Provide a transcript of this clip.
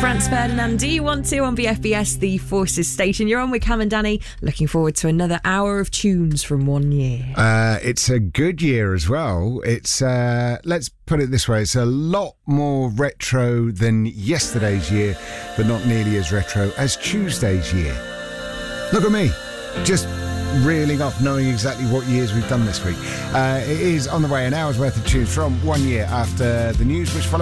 Franz Ferdinand, do you want to on BFBS, the Forces station? You're on with Cam and Danny. Looking forward to another hour of tunes from 1 year. It's a good year as well. It's, let's put it this way, it's a lot more retro than yesterday's year, but not nearly as retro as Tuesday's year. Look at me, just reeling off knowing exactly what years we've done this week. It is on the way, an hour's worth of tunes from 1 year after the news, which follows